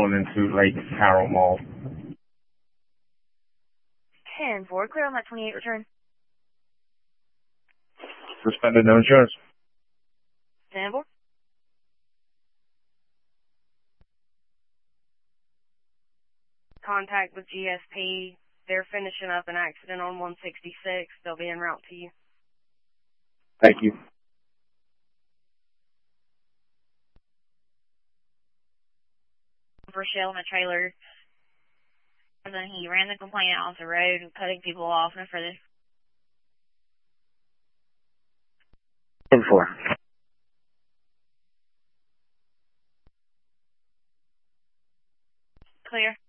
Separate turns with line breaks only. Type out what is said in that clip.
rolling into Lake Harold Mall.
10-4, clear on that 28 return.
Suspended, no insurance.
10-4. Contact with GSP. They're finishing up an accident on 166. They'll be en route to you.
Thank you.
For Shell in a trailer. And then he ran the complaint out off the road and cutting people off and further.
10-4.
Clear.